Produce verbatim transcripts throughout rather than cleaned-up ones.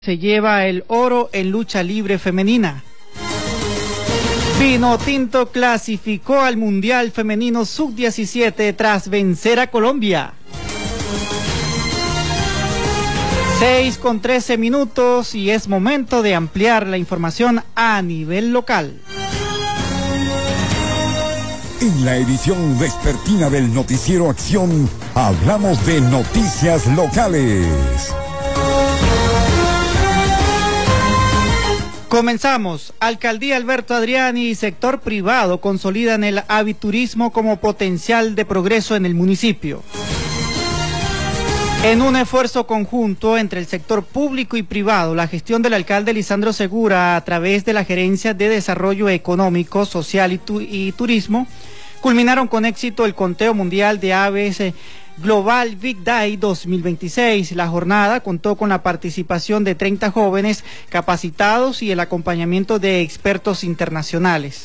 Se lleva el oro en lucha libre femenina. Vinotinto clasificó al Mundial Femenino sub diecisiete tras vencer a Colombia. seis con trece minutos y es momento de ampliar la información a nivel local. En la edición vespertina del Noticiero Acción, hablamos de noticias locales. Comenzamos. Alcaldía Alberto Adriani y sector privado consolidan el aviturismo como potencial de progreso en el municipio. En un esfuerzo conjunto entre el sector público y privado, la gestión del alcalde Lisandro Segura a través de la Gerencia de Desarrollo Económico, Social y, tu y Turismo culminaron con éxito el conteo mundial de aves eh, Global Big Day dos mil veintiséis. La jornada contó con la participación de treinta jóvenes capacitados y el acompañamiento de expertos internacionales.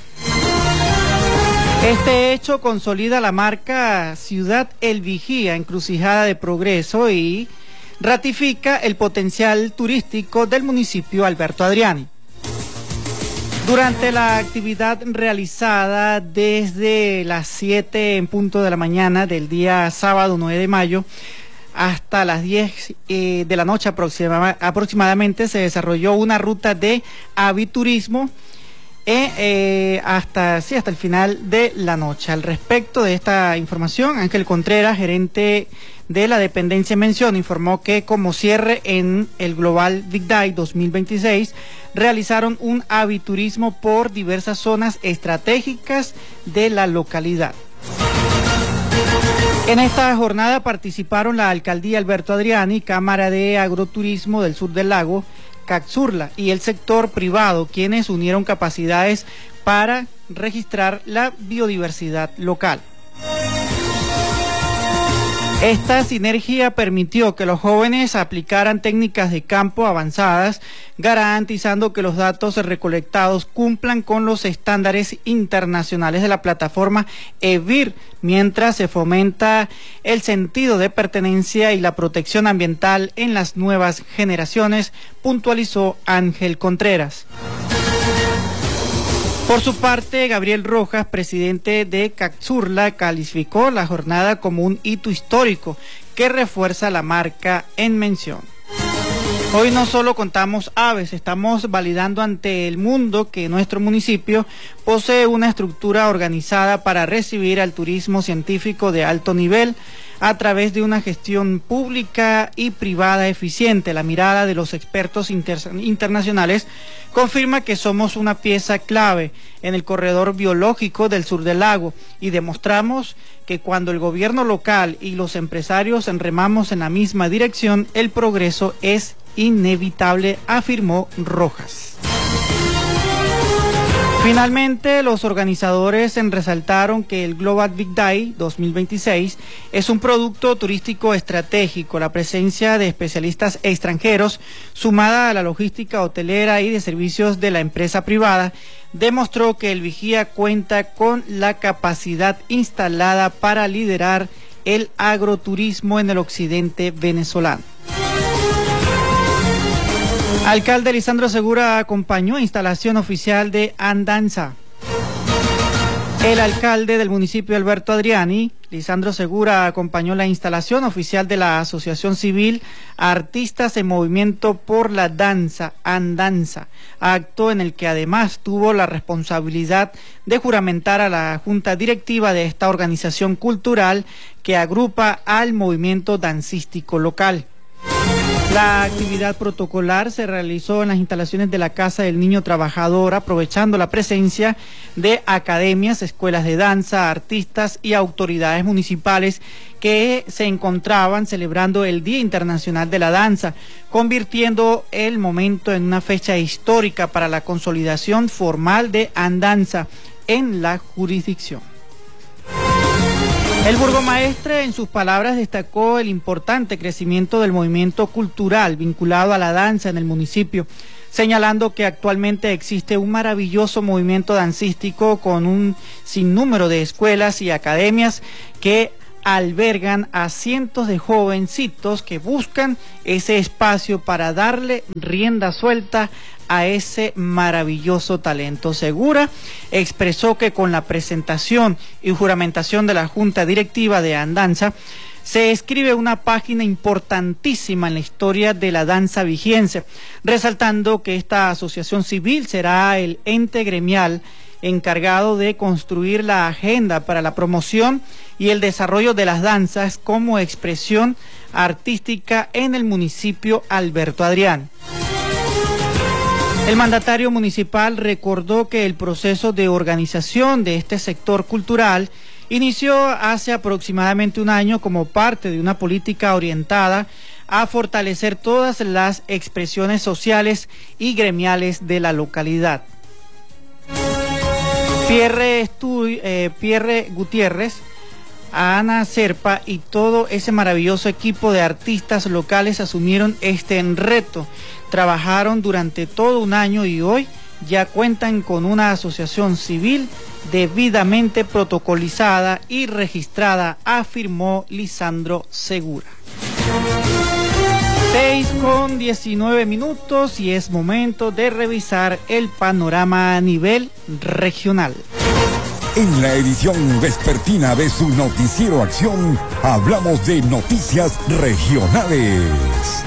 Este hecho consolida la marca Ciudad El Vigía, encrucijada de progreso, y ratifica el potencial turístico del municipio Alberto Adriani. Durante la actividad realizada desde las siete en punto de la mañana del día sábado nueve de mayo hasta las diez eh, de la noche aproxima, aproximadamente se desarrolló una ruta de aviturismo eh, eh, hasta, sí, hasta el final de la noche. Al respecto de esta información, Ángel Contreras, gerente de la dependencia en mención, informó que como cierre en el Global Big Day dos mil veintiséis realizaron un aviturismo por diversas zonas estratégicas de la localidad. En esta jornada participaron la Alcaldía Alberto Adriani, Cámara de Agroturismo del Sur del Lago, CACSURLA y el sector privado, quienes unieron capacidades para registrar la biodiversidad local. Esta sinergia permitió que los jóvenes aplicaran técnicas de campo avanzadas, garantizando que los datos recolectados cumplan con los estándares internacionales de la plataforma E V I R, mientras se fomenta el sentido de pertenencia y la protección ambiental en las nuevas generaciones, puntualizó Ángel Contreras. Por su parte, Gabriel Rojas, presidente de CACSURLA, calificó la jornada como un hito histórico que refuerza la marca en mención. Hoy no solo contamos aves, estamos validando ante el mundo que nuestro municipio posee una estructura organizada para recibir al turismo científico de alto nivel a través de una gestión pública y privada eficiente. La mirada de los expertos inter internacionales confirma que somos una pieza clave en el corredor biológico del sur del lago y demostramos que cuando el gobierno local y los empresarios remamos en la misma dirección, el progreso es inevitable, afirmó Rojas. Finalmente, los organizadores resaltaron que el Global Big Day dos mil veintiséis es un producto turístico estratégico. La presencia de especialistas extranjeros, sumada a la logística hotelera y de servicios de la empresa privada, demostró que el Vigía cuenta con la capacidad instalada para liderar el agroturismo en el occidente venezolano. Alcalde Lisandro Segura acompañó instalación oficial de Andanza. El alcalde del municipio Alberto Adriani, Lisandro Segura, acompañó la instalación oficial de la Asociación Civil Artistas en Movimiento por la Danza, Andanza, acto en el que además tuvo la responsabilidad de juramentar a la junta directiva de esta organización cultural que agrupa al movimiento dancístico local. La actividad protocolar se realizó en las instalaciones de la Casa del Niño Trabajador, aprovechando la presencia de academias, escuelas de danza, artistas y autoridades municipales que se encontraban celebrando el Día Internacional de la Danza, convirtiendo el momento en una fecha histórica para la consolidación formal de Andanza en la jurisdicción. El burgomaestre, en sus palabras, destacó el importante crecimiento del movimiento cultural vinculado a la danza en el municipio, señalando que actualmente existe un maravilloso movimiento dancístico con un sinnúmero de escuelas y academias que albergan a cientos de jovencitos que buscan ese espacio para darle rienda suelta a ese maravilloso talento. Segura expresó que con la presentación y juramentación de la Junta Directiva de Andanza se escribe una página importantísima en la historia de la danza vigiense, resaltando que esta asociación civil será el ente gremial encargado de construir la agenda para la promoción y el desarrollo de las danzas como expresión artística en el municipio Alberto Adrián. El mandatario municipal recordó que el proceso de organización de este sector cultural inició hace aproximadamente un año como parte de una política orientada a fortalecer todas las expresiones sociales y gremiales de la localidad. Pierre, Estu eh, Pierre Gutiérrez, Ana Serpa y todo ese maravilloso equipo de artistas locales asumieron este reto. Trabajaron durante todo un año y hoy ya cuentan con una asociación civil debidamente protocolizada y registrada, afirmó Lisandro Segura. seis con diecinueve minutos y es momento de revisar el panorama a nivel regional. En la edición vespertina de su noticiero Acción, hablamos de noticias regionales.